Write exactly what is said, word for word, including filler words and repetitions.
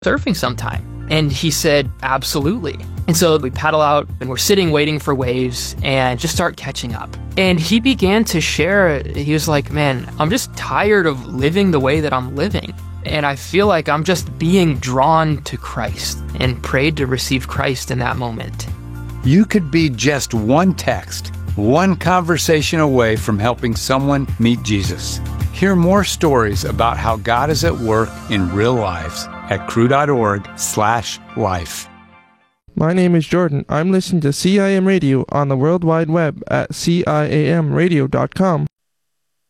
surfing sometime? And he said, absolutely. And so we paddle out and we're sitting waiting for waves and just start catching up. And he began to share, he was like, man, I'm just tired of living the way that I'm living. And I feel like I'm just being drawn to Christ, and prayed to receive Christ in that moment. You could be just one text, one conversation away from helping someone meet Jesus. Hear more stories about how God is at work in real lives at cru.org slash life. My name is Jordan. I'm listening to C I M Radio on the World Wide Web at C I A M radio dot com.